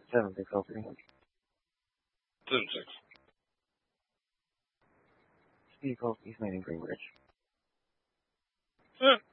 7-603. 7-6. Speed Coast, East Main, and Greenbridge.